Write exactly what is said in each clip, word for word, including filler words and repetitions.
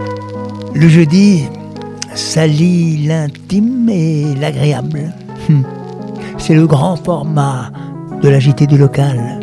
Le jeudi, ça lie l'intime et l'agréable. Hum. C'est le grand format de la J T du local.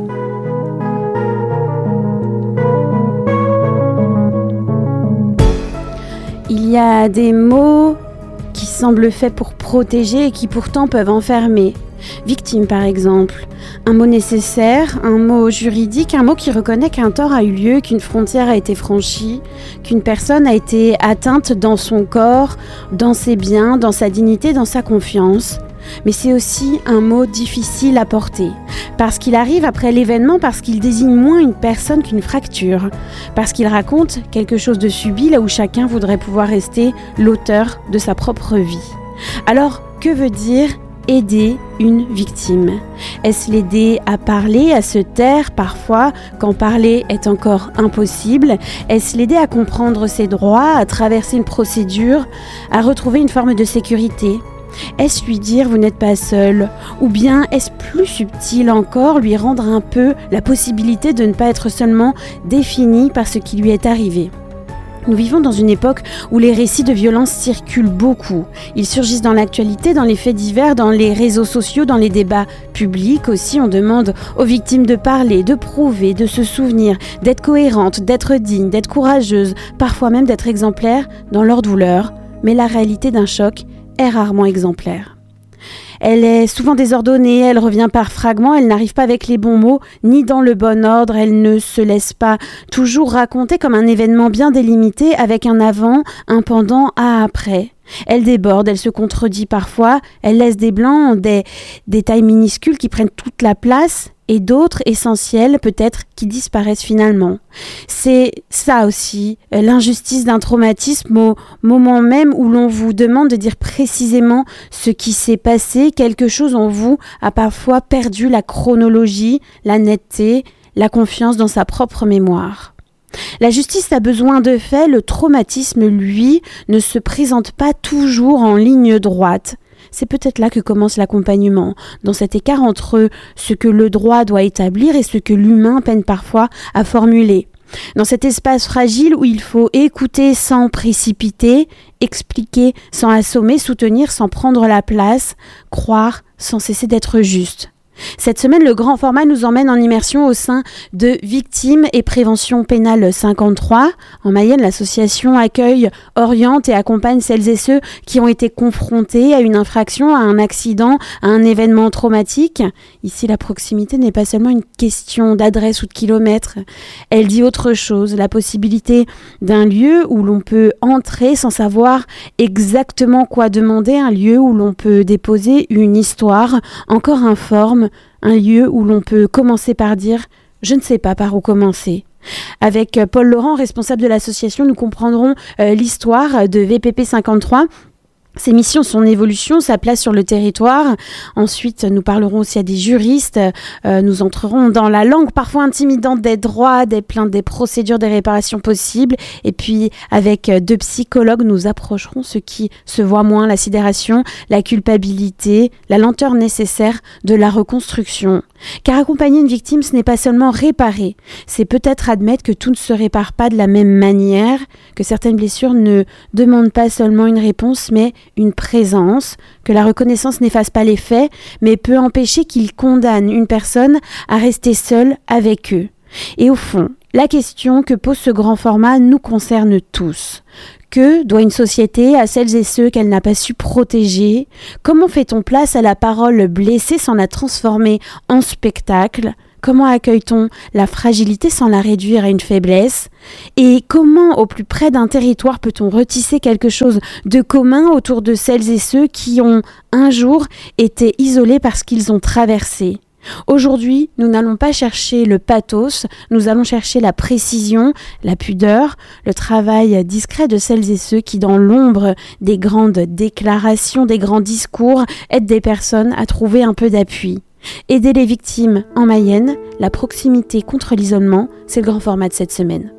Il y a des mots qui semblent faits pour protéger et qui pourtant peuvent enfermer. Victime par exemple, un mot nécessaire, un mot juridique, un mot qui reconnaît qu'un tort a eu lieu, qu'une frontière a été franchie, qu'une personne a été atteinte dans son corps, dans ses biens, dans sa dignité, dans sa confiance. Mais c'est aussi un mot difficile à porter, parce qu'il arrive après l'événement, parce qu'il désigne moins une personne qu'une fracture, parce qu'il raconte quelque chose de subi là où chacun voudrait pouvoir rester l'auteur de sa propre vie. Alors, que veut dire aider une victime? Est-ce l'aider à parler, à se taire parfois, quand parler est encore impossible? Est-ce l'aider à comprendre ses droits, à traverser une procédure, à retrouver une forme de sécurité? Est-ce lui dire « vous n'êtes pas seul » ou bien est-ce plus subtil encore lui rendre un peu la possibilité de ne pas être seulement défini par ce qui lui est arrivé? Nous vivons dans une époque où les récits de violence circulent beaucoup. Ils surgissent dans l'actualité, dans les faits divers, dans les réseaux sociaux, dans les débats publics aussi. On demande aux victimes de parler, de prouver, de se souvenir, d'être cohérentes, d'être dignes, d'être courageuses, parfois même d'être exemplaires dans leur douleur. Mais la réalité d'un choc est rarement exemplaire. Elle est souvent désordonnée, elle revient par fragments, elle n'arrive pas avec les bons mots, ni dans le bon ordre, elle ne se laisse pas toujours raconter comme un événement bien délimité avec un avant, un pendant, un après. Elle déborde, elle se contredit parfois, elle laisse des blancs, des détails minuscules qui prennent toute la place et d'autres essentiels peut-être qui disparaissent finalement. C'est ça aussi, l'injustice d'un traumatisme au moment même où l'on vous demande de dire précisément ce qui s'est passé. Quelque chose en vous a parfois perdu la chronologie, la netteté, la confiance dans sa propre mémoire. La justice a besoin de faits, le traumatisme, lui, ne se présente pas toujours en ligne droite. C'est peut-être là que commence l'accompagnement, dans cet écart entre ce que le droit doit établir et ce que l'humain peine parfois à formuler. Dans cet espace fragile où il faut écouter sans précipiter, expliquer sans assommer, soutenir sans prendre la place, croire sans cesser d'être juste. Cette semaine, le grand format nous emmène en immersion au sein de Victimes et Prévention Pénale cinquante-trois. En Mayenne, l'association accueille, oriente et accompagne celles et ceux qui ont été confrontés à une infraction, à un accident, à un événement traumatique. Ici, la proximité n'est pas seulement une question d'adresse ou de kilomètres. Elle dit autre chose, la possibilité d'un lieu où l'on peut entrer sans savoir exactement quoi demander, un lieu où l'on peut déposer une histoire encore informe, un lieu où l'on peut commencer par dire « je ne sais pas par où commencer ». Avec Paul Laurent, responsable de l'association, nous comprendrons euh, l'histoire de V P P cinquante-trois. Ses missions, son évolution, sa place sur le territoire. Ensuite, nous parlerons aussi à des juristes. Euh, nous entrerons dans la langue parfois intimidante des droits, des plaintes, des procédures, des réparations possibles. Et puis, avec deux psychologues, nous approcherons ce qui se voit moins, la sidération, la culpabilité, la lenteur nécessaire de la reconstruction. Car accompagner une victime, ce n'est pas seulement réparer. C'est peut-être admettre que tout ne se répare pas de la même manière, que certaines blessures ne demandent pas seulement une réponse, mais une présence, que la reconnaissance n'efface pas les faits, mais peut empêcher qu'ils condamnent une personne à rester seule avec eux. Et au fond, la question que pose ce grand format nous concerne tous. Que doit une société à celles et ceux qu'elle n'a pas su protéger? Comment fait-on place à la parole blessée sans la transformer en spectacle? Comment accueille-t-on la fragilité sans la réduire à une faiblesse? Et comment, au plus près d'un territoire, peut-on retisser quelque chose de commun autour de celles et ceux qui ont, un jour, été isolés parce qu'ils ont traversé? Aujourd'hui, nous n'allons pas chercher le pathos, nous allons chercher la précision, la pudeur, le travail discret de celles et ceux qui, dans l'ombre des grandes déclarations, des grands discours, aident des personnes à trouver un peu d'appui. Aider les victimes en Mayenne, la proximité contre l'isolement, c'est le grand format de cette semaine.